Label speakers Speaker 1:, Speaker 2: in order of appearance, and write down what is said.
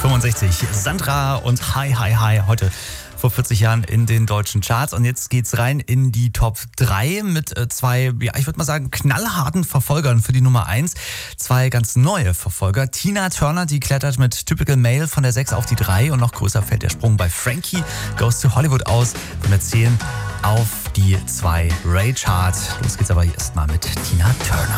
Speaker 1: 65. Sandra und Hi, Hi, Hi. Heute vor 40 Jahren in den deutschen Charts. Und jetzt geht's rein in die Top 3 mit zwei, ja, ich würde mal sagen, knallharten Verfolgern für die Nummer 1. Zwei ganz neue Verfolger. Tina Turner, die klettert mit Typical Male von der 6 auf die 3. Und noch größer fällt der Sprung bei Frankie Goes to Hollywood aus. Von der 10 auf die 2 Ray Chart. Los geht's aber erstmal mit Tina Turner.